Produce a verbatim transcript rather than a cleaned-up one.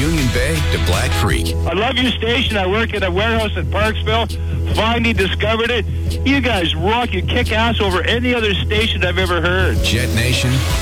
Union Bay to Black Creek. I love your station. I work at a warehouse at Parksville. Finally discovered it. You guys rock. You kick ass over any other station I've ever heard. Jet Nation.